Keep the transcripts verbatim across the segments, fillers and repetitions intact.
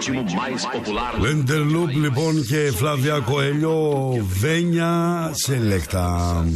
Λέντερλουπ λοιπόν και Φλάβια Κοέλιο, Βένια Σελέκτα.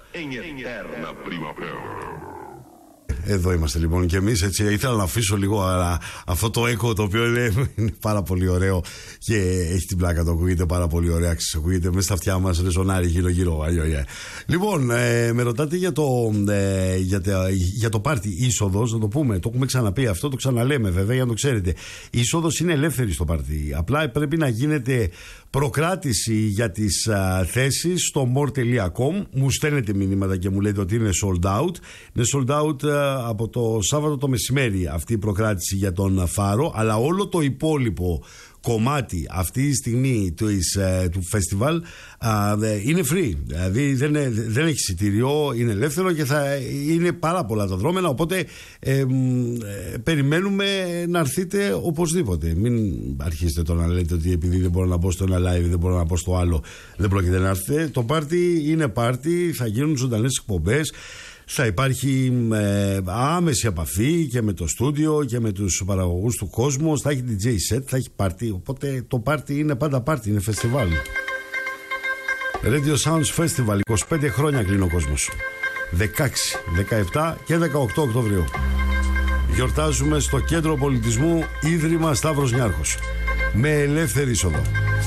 Εδώ είμαστε λοιπόν και εμείς, έτσι. Ήθελα να αφήσω λίγο αλλά, αυτό το έκο το οποίο είναι, είναι πάρα πολύ ωραίο και έχει την πλάκα, το ακούγεται πάρα πολύ ωραία. Ακούγεται μέσα στα αυτιά μας, ρεζονάρι γύρω γύρω. Λοιπόν, ε, με ρωτάτε για το, ε, για, για το πάρτι είσοδος, να το πούμε. Το έχουμε ξαναπεί αυτό, το ξαναλέμε βέβαια για να το ξέρετε. Η είσοδος είναι ελεύθερη στο πάρτι. Απλά πρέπει να γίνεται προκράτηση για τις α, θέσεις στο more τελεία com. Μου στέλνετε μηνύματα και μου λέτε ότι είναι sold out. Είναι sold out α, από το Σάββατο το μεσημέρι αυτή η προκράτηση για τον Φάρο, αλλά όλο το υπόλοιπο κομμάτι αυτή τη στιγμή του, ε, του φεστιβάλ είναι free. Δηλαδή δεν, δεν έχει εισιτήριο, είναι ελεύθερο και θα είναι πάρα πολλά τα δρόμενα. Οπότε ε, ε, περιμένουμε να έρθετε οπωσδήποτε. Μην αρχίσετε τώρα να λέτε ότι επειδή δεν μπορώ να μπω στο ένα live, δεν μπορώ να μπω στο άλλο, δεν πρόκειται να έρθετε. Το πάρτι είναι πάρτι, θα γίνουν ζωντανές εκπομπές. Θα υπάρχει ε, άμεση επαφή και με το στούντιο και με τους παραγωγούς του κόσμου. Θα έχει ντι τζέι set, θα έχει πάρτι. Οπότε το πάρτι είναι πάντα πάρτι, είναι φεστιβάλ. Radio Sounds Festival, είκοσι πέντε χρόνια κλείνει ο κόσμος. δεκαέξι, δεκαεπτά και δεκαοκτώ Οκτωβρίου. Γιορτάζουμε στο Κέντρο Πολιτισμού Ίδρυμα Σταύρος Νιάρχος. Με ελεύθερη είσοδο.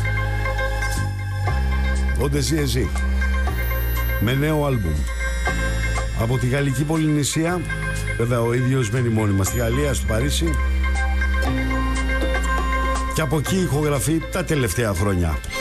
Ο Ντεζί Εζί. Με νέο άλμπουμ. Από τη Γαλλική Πολυνησία. Βέβαια ο ίδιος μένει μόνιμα στη Γαλλία, στο Παρίσι. Και από εκεί ηχογραφεί τα τελευταία χρόνια.